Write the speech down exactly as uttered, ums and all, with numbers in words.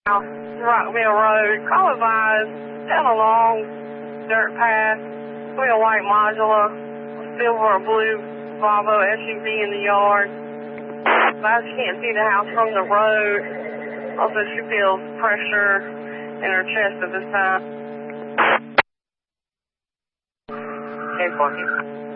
Rockville Road, call advised, down a long dirt path, we a white Modula, silver or blue Volvo S U V in the yard. Advised you can't see the house from the road. Also, she feels pressure in her chest at this time. ten forty.